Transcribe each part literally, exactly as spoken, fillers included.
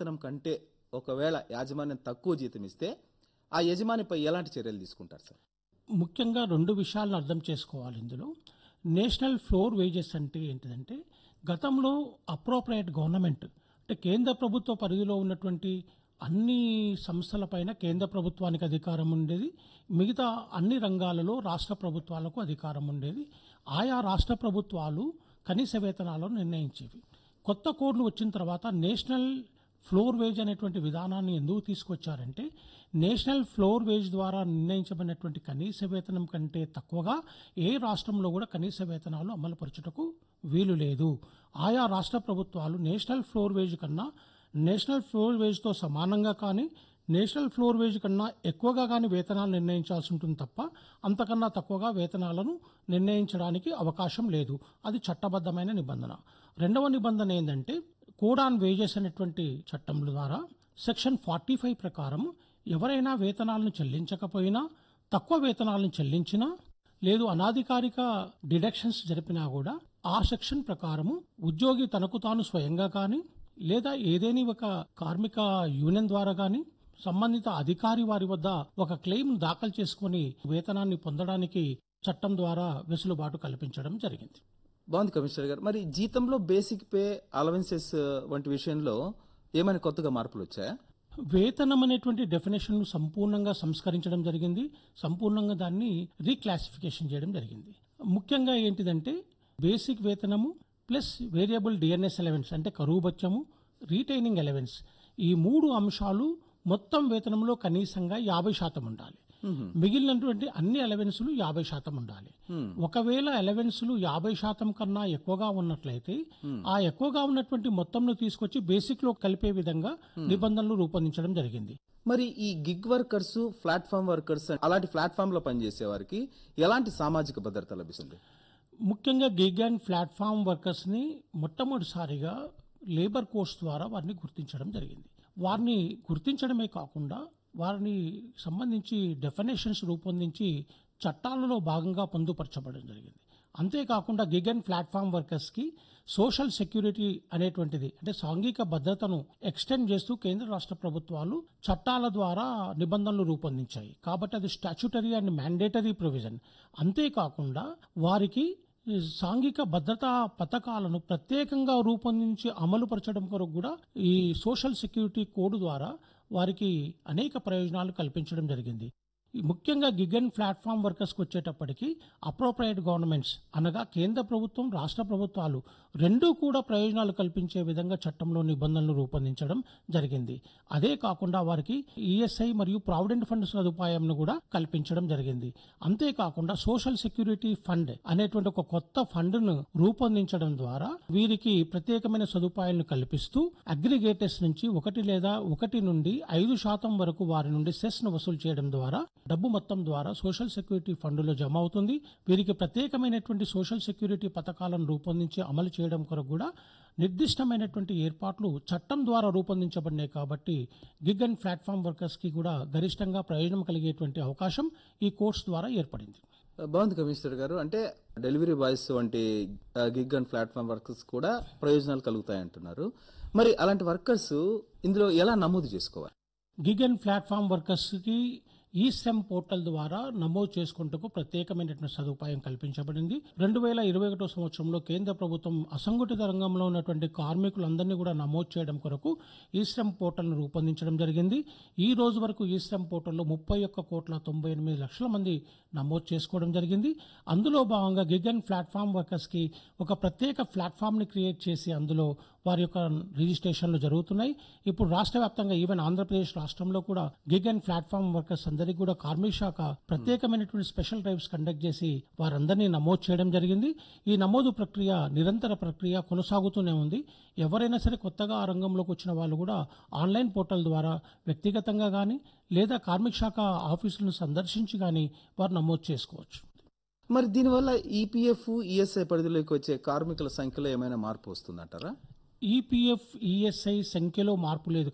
వేతనం కంటే ఒకవేళ యాజమాన్యం తక్కువ జీతం ఇస్తే ఆ యజమానిపై ఎలాంటి చర్యలు తీసుకుంటారు సార్? ముఖ్యంగా రెండు విషయాలను అర్థం చేసుకోవాలి ఇందులో. నేషనల్ ఫ్లోర్ వేజెస్ అంటే ఏంటిదంటే, గతంలో అప్రోప్రియేట్ గవర్నమెంట్ అంటే కేంద్ర ప్రభుత్వ పరిధిలో ఉన్నటువంటి అన్ని సంస్థలపైన కేంద్ర ప్రభుత్వానికి అధికారం ఉండేది, మిగతా అన్ని రంగాలలో రాష్ట్ర ప్రభుత్వాలకు అధికారం ఉండేది. ఆయా రాష్ట్ర ప్రభుత్వాలు కనీస వేతనాలను నిర్ణయించేవి. కొత్త కోడ్లు వచ్చిన తర్వాత నేషనల్ ఫ్లోర్ వేజ్ అనేటువంటి విధానాన్ని ఎందుకు తీసుకొచ్చారంటే, నేషనల్ ఫ్లోర్ వేజ్ ద్వారా నిర్ణయించబడినటువంటి కనీస వేతనం కంటే తక్కువగా ఏ రాష్ట్రంలో కూడా కనీస వేతనాలు అమలుపరచుటకు వీలు లేదు. ఆయా రాష్ట్ర ప్రభుత్వాలు నేషనల్ ఫ్లోర్ వేజ్ కన్నా నేషనల్ ఫ్లోర్ వేజ్తో సమానంగా కానీ నేషనల్ ఫ్లోర్ వేజ్ కన్నా ఎక్కువగా కానీ వేతనాలు నిర్ణయించాల్సి ఉంటుంది తప్ప అంతకన్నా తక్కువగా వేతనాలను నిర్ణయించడానికి అవకాశం లేదు. అది చట్టబద్ధమైన నిబంధన. రెండవ నిబంధన ఏంటంటే, కోడ్ ఆన్ వేజెస్ అనేటువంటి చట్టం ద్వారా సెక్షన్ ఫార్టీ ఫైవ్ ప్రకారం ఎవరైనా వేతనాలను చెల్లించకపోయినా, తక్కువ వేతనాలను చెల్లించినా, లేదు అనాధికారిక డిడక్షన్స్ జరిపినా కూడా ఆ సెక్షన్ ప్రకారము ఉద్యోగి తనకు తాను స్వయంగా కానీ లేదా ఏదేని ఒక కార్మిక యూనియన్ ద్వారా కానీ సంబంధిత అధికారి వారి వద్ద ఒక క్లెయిమ్ దాఖలు చేసుకుని వేతనాన్ని పొందడానికి చట్టం ద్వారా వెసులుబాటు కల్పించడం జరిగింది. బాగుంది కమిషనర్ గారు. మరి జీతంలో బేసిక్ పే, అలవెన్సెస్ వంటి విషయంలో ఏమైనా కొత్తగా మార్పులు వచ్చాయా? వేతనం అనేటువంటి డెఫినేషన్ ను సంపూర్ణంగా సంస్కరించడం జరిగింది. సంపూర్ణంగా దాన్ని రీక్లాసిఫికేషన్ చేయడం జరిగింది. ముఖ్యంగా ఏంటిదంటే, basic వేతనము plus variable DNS allowance అంటే కరువు బత్యము, రీటైనింగ్ అలవెన్స్, ఈ మూడు అంశాలు మొత్తం వేతనంలో కనీసంగా యాభై శాతం ఉండాలి. మిగిలినటువంటి అన్ని అలవెన్సులు యాభై శాతం ఉండాలి. ఒకవేళ అలవెన్సులు యాభై శాతం కన్నా ఎక్కువగా ఉన్నట్లయితే ఆ ఎక్కువగా ఉన్నటువంటి మొత్తంను తీసుకొచ్చి బేసిక్ లో కలిపే విధంగా నిబంధనలు రూపొందించడం జరిగింది. మరి ఈ గిగ్ వర్కర్స్, ప్లాట్ఫామ్ వర్కర్స్ అలాంటి ప్లాట్ఫామ్ లో పనిచేసే వారికి ఎలాంటి సామాజిక భద్రత లభిస్తుంది? ముఖ్యంగా గిగ్ అండ్ ప్లాట్ఫామ్ వర్కర్స్ ని మొట్టమొదటిసారిగా లేబర్ కోర్స్ ద్వారా వారిని గుర్తించడం జరిగింది. వారిని గుర్తించడమే కాకుండా వారిని సంబంధించి డెఫినేషన్స్ రూపొందించి చట్టాలలో భాగంగా పొందుపరచబడడం జరిగింది. అంతేకాకుండా గిగ్ అండ్ ప్లాట్ఫామ్ వర్కర్స్ కి సోషల్ సెక్యూరిటీ అనేటువంటిది అంటే సాంఘిక భద్రతను ఎక్స్టెండ్ చేస్తూ కేంద్ర రాష్ట్ర ప్రభుత్వాలు చట్టాల ద్వారా నిబంధనలు రూపొందించాయి. కాబట్టి అది స్టాచ్యుటరీ అండ్ మ్యాండేటరీ ప్రొవిజన్. అంతేకాకుండా వారికి సాంఘిక భద్రతా పథకాలను ప్రత్యేకంగా రూపొందించి అమలుపరచడం కొరకు కూడా ఈ సోషల్ సెక్యూరిటీ కోడ్ ద్వారా వారికి అనేక ప్రయోజనాలు కల్పించడం జరిగింది. ముఖ్యంగా గిగ్ అండ్ ప్లాట్ఫామ్ వర్కర్స్కి వచ్చేటప్పటికి అప్రోప్రియేట్ గవర్నమెంట్స్ అనగా కేంద్ర ప్రభుత్వం, రాష్ట్ర ప్రభుత్వాలు రెండూ కూడా ప్రయోజనాలు కల్పించే విధంగా చట్టంలో నిబంధనలు రూపొందించడం జరిగింది. అదే కాకుండా వారికి ఈఎస్ఐ మరియు ప్రావిడెంట్ ఫండ్ సదుపాయంను కూడా కల్పించడం జరిగింది. అంతేకాకుండా సోషల్ సెక్యూరిటీ ఫండ్ అనేటువంటి ఒక కొత్త ఫండ్ను రూపొందించడం ద్వారా వీరికి ప్రత్యేకమైన సదుపాయాలను కల్పిస్తూ అగ్రిగేటర్స్ నుంచి ఒకటి లేదా ఒకటి నుండి ఐదు శాతం వరకు వారి నుండి సెస్ ను వసూలు చేయడం ద్వారా డబ్బు మొత్తం ద్వారా సోషల్ సెక్యూరిటీ ఫండ్లో జమ అవుతుంది. వీరికి ప్రత్యేకమైనటువంటి సోషల్ సెక్యూరిటీ పథకాలను రూపొందించి అమలు చేయడం కొరకు కూడా నిర్దిష్టమైనటువంటి ఏర్పాట్లు చట్టం ద్వారా రూపొందించబడినాయి. కాబట్టి గిగ్ అండ్ ప్లాట్ఫామ్ వర్కర్స్ కి కూడా గరిష్టంగా ప్రయోజనం కలిగేటువంటి అవకాశం ఈ కోర్స్ ద్వారా ఏర్పడింది. బాగుంది కమిషనర్ గారు. అంటే డెలివరీ బాయ్స్ వంటి గిగ్ అండ్ ప్లాట్ఫామ్ వర్కర్స్ కూడా ప్రయోజనాలు కలుగుతాయంటున్నారు. మరి అలాంటి వర్కర్స్ ఇందులో ఎలా నమోదు చేసుకోవాలి? గిగ్ అండ్ ప్లాట్ఫామ్ వర్కర్స్ కి ఈ శ్రమ్ పోర్టల్ ద్వారా నమోదు చేసుకుంటూ ప్రత్యేకమైనటువంటి సదుపాయం కల్పించబడింది. రెండు వేల ఇరవై ఒకటో సంవత్సరంలో కేంద్ర ప్రభుత్వం అసంఘటిత రంగంలో ఉన్నటువంటి కార్మికులందరినీ కూడా నమోదు చేయడం కొరకు ఈ శ్రమ్ పోర్టల్ను రూపొందించడం జరిగింది. ఈ రోజు వరకు ఈ శ్రమ్ పోర్టల్లో ముప్పై ఒక్క కోట్ల తొంభై ఎనిమిది లక్షల మంది నమోదు చేసుకోవడం జరిగింది. అందులో భాగంగా గిగ్ అండ్ ప్లాట్ఫామ్ వర్కర్స్ కి ఒక ప్రత్యేక ప్లాట్ఫామ్ ని క్రియేట్ చేసి అందులో వారి యొక్క రిజిస్ట్రేషన్లు జరుగుతున్నాయి. ఇప్పుడు రాష్ట్ర వ్యాప్తంగా ఈవెన్ ఆంధ్రప్రదేశ్ రాష్ట్రంలో కూడా గిగ్ అండ్ ప్లాట్ఫామ్ వర్కర్స్ అందరికీ కూడా కార్మిక శాఖ ప్రత్యేకమైనటువంటి స్పెషల్ డ్రైవ్స్ కండక్ట్ చేసి వారందరినీ నమోదు చేయడం జరిగింది. ఈ నమోదు ప్రక్రియ నిరంతర ప్రక్రియ కొనసాగుతూనే ఉంది. ఎవరైనా సరే కొత్తగా ఆ రంగంలోకి వచ్చిన వాళ్ళు కూడా ఆన్లైన్ పోర్టల్ ద్వారా వ్యక్తిగతంగా కానీ లేదా కార్మిక శాఖ ఆఫీసులను సందర్శించి కానీ వారు నమోదు చేసుకోవచ్చు. మరి దీనివల్ల ఈపీఎఫ్, ఈఎస్ఐ పరిధిలోకి వచ్చే కార్మికుల సంఖ్యలో ఏమైనా మార్పు వస్తుందంటారా? ఈపీఎఫ్, ఈఎస్ఐ సంఖ్యలో మార్పు లేదు, కానీ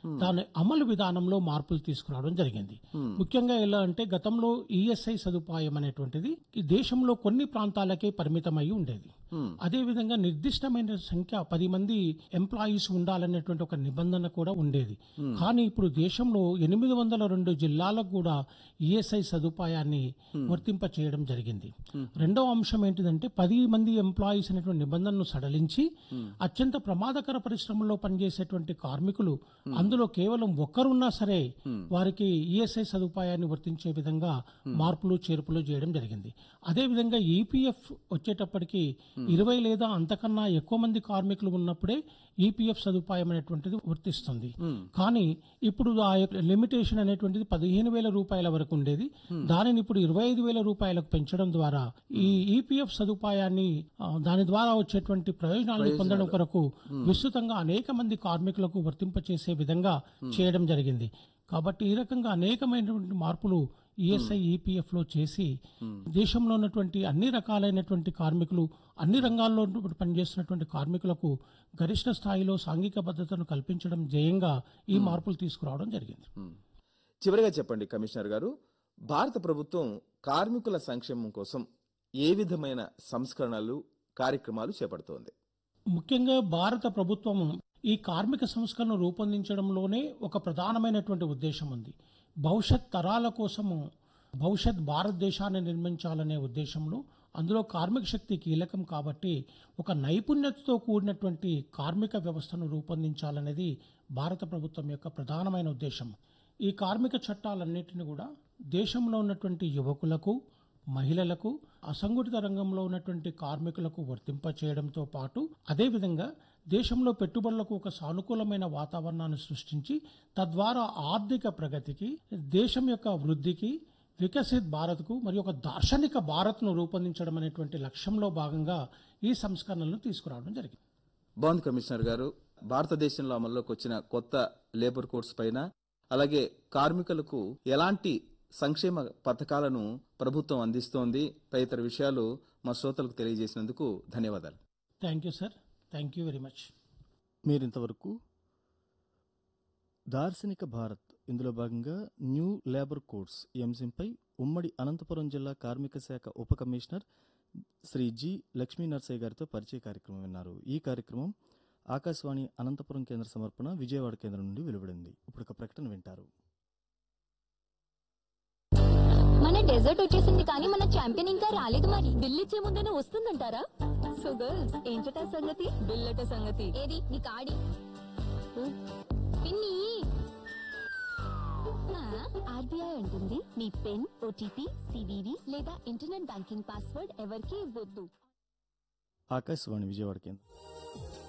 దాని అమలు విధానంలో మార్పులు తీసుకురావడం జరిగింది. ముఖ్యంగా ఎలా అంటే గతంలో ఈఎస్ఐ సదుపాయం అనేటువంటిది ఈ దేశంలో కొన్ని ప్రాంతాలకే పరిమితమై ఉండేది. అదేవిధంగా నిర్దిష్టమైన సంఖ్య పది మంది ఎంప్లాయీస్ ఉండాలనేటువంటి ఒక నిబంధన కూడా ఉండేది. కానీ ఇప్పుడు దేశంలో ఎనిమిది వందల రెండు జిల్లాలకు కూడా ఈఎస్ఐ సదుపాయాన్ని వర్తింప చేయడం జరిగింది. రెండవ అంశం ఏంటిదంటే పది మంది ఎంప్లాయీస్ అనేటువంటి నిబంధనను సడలించి అత్యంత ప్రమాదకర పరిశ్రమల్లో పనిచేసేటువంటి కార్మికులు అందులో కేవలం ఒక్కరున్నా సరే వారికి ఈఎస్ఐ సదుపాయాన్ని వర్తించే విధంగా మార్పులు చేర్పులు చేయడం జరిగింది. అదేవిధంగా ఈపీఎఫ్ వచ్చేటప్పటికి ఇరవై లేదా అంతకన్నా ఎక్కువ మంది కార్మికులు ఉన్నప్పుడే ఈపీఎఫ్ సదుపాయం అనేటువంటిది వర్తిస్తుంది. కానీ ఇప్పుడు ఆ లిమిటేషన్ అనేటువంటిది పదిహేను వేల రూపాయల వరకు ఉండేది. దానిని ఇప్పుడు ఇరవై ఐదు వేల రూపాయలకు పెంచడం ద్వారా ఈ ఈపీఎఫ్ సదుపాయాన్ని దాని ద్వారా వచ్చేటువంటి ప్రయోజనాలను పొందడం కొరకు విస్తృతంగా అనేక మంది కార్మికులకు వర్తింపచేసే విధంగా చేయడం జరిగింది. కాబట్టి ఈ రకంగా అనేకమైనటువంటి మార్పులు ఈఎస్ఐ ఈపీఎఫ్ లో చేసి దేశంలో ఉన్నటువంటి అన్ని రకాలైనటువంటి కార్మికులు అన్ని రంగాల్లో పనిచేస్తున్నటువంటి కార్మికులకు గరిష్ట స్థాయిలో సాంఘిక భద్రతను కల్పించడం ధ్యేయంగా ఈ మార్పులు తీసుకురావడం జరిగింది. చివరిగా చెప్పండి కమిషనర్ గారు, భారత ప్రభుత్వం కార్మికుల సంక్షేమం కోసం ఏ విధమైన సంస్కరణలు కార్యక్రమాలు చేపడుతోంది? ముఖ్యంగా భారత ప్రభుత్వం ఈ కార్మిక సంస్కరణను రూపొందించడంలోనే ఒక ప్రధానమైనటువంటి ఉద్దేశం ఉంది. భవిష్యత్ తరాల కోసము భవిష్యత్ భారతదేశాన్ని నిర్మించాలనే ఉద్దేశంలో అందులో కార్మిక శక్తి కీలకం కాబట్టి ఒక నైపుణ్యతతో కూడినటువంటి కార్మిక వ్యవస్థను రూపొందించాలనేది భారత ప్రభుత్వం యొక్క ప్రధానమైన ఉద్దేశం. ఈ కార్మిక చట్టాలన్నింటినీ కూడా దేశంలో ఉన్నటువంటి యువకులకు, మహిళలకు, అసంఘటిత రంగంలో ఉన్నటువంటి కార్మికులకు వర్తింప చేయడంతో పాటు అదేవిధంగా దేశంలో పెట్టుబడులకు ఒక సానుకూలమైన వాతావరణాన్ని సృష్టించి తద్వారా ఆర్థిక ప్రగతికి, దేశం యొక్క వృద్ధికి, వికసిత్ భారత్కు మరియు ఒక దార్శనిక భారత్ను రూపొందించడం అనేటువంటి లక్ష్యంలో భాగంగా ఈ సంస్కరణలను తీసుకురావడం జరిగింది. బాగుంది కమిషనర్ గారు. భారతదేశంలో అమల్లోకి వచ్చిన కొత్త లేబర్ కోడ్స్ పైన అలాగే కార్మికులకు ఎలాంటి సంక్షేమ పథకాలను ప్రభుత్వం అందిస్తోంది తదితర విషయాలు మా శ్రోతలకు తెలియజేసినందుకు ధన్యవాదాలు. Thank you sir. Thank you very much. మీరింతవరకు దార్శనిక భారత్ ఇందులో భాగంగా న్యూ లేబర్ కోడ్స్ ఈ అంశంపై ఉమ్మడి అనంతపురం జిల్లా కార్మిక శాఖ ఉప కమిషనర్ శ్రీ జి లక్ష్మీ నర్సయ్య గారితో పరిచయ కార్యక్రమం విన్నారు. ఈ కార్యక్రమం ఆకాశవాణి అనంతపురం కేంద్ర సమర్పణ, విజయవాడ కేంద్రం నుండి వెలువడింది. ఇప్పుడు ఒక ప్రకటన వింటారు. మన డెజర్ట్ వచ్చేసింది కానీ మన ఛాంపియన్ ఇంకా రాలేదు. మరి బిల్ ఇచ్చే ముందేనే వస్తుందంటారా? సో గర్ల్స్ ఏంటట సంగతి? బిల్లట సంగతి ఏది నీ కాడి పిన్ని? ఆర్బీఐ అంటుంది మీ పిన్, ఓటీపీ, సివివి లేదా ఇంటర్నెట్ బ్యాంకింగ్ పాస్వర్డ్ ఎవరికీ ఇవ్వద్దు. ఆకాశవాణి విజయవాడ కేంద్రం.